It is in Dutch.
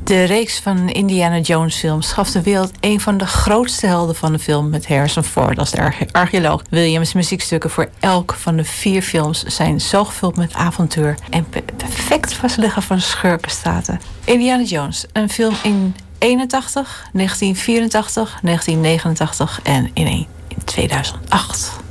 De reeks van Indiana Jones films gaf de wereld een van de grootste helden van de film met Harrison Ford als de archeoloog. Williams' muziekstukken voor elk van de 4 films zijn zo gevuld met avontuur en perfect vastleggen van schurkenstaten. Indiana Jones, een film in 1981, 1984, 1989 en in 2008.